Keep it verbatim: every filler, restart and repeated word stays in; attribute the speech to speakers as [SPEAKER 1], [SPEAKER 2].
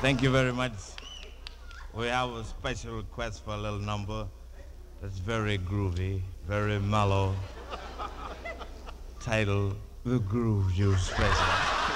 [SPEAKER 1] Thank you very much. We have a special request for a little number that's very groovy, very mellow, titled The Groove Juice Special.